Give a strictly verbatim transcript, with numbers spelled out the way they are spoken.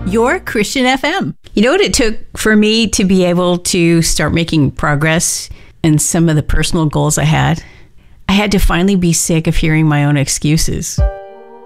Your Christian F M. You know what it took for me to be able to start making progress in some of the personal goals I had? I had to finally be sick of hearing my own excuses.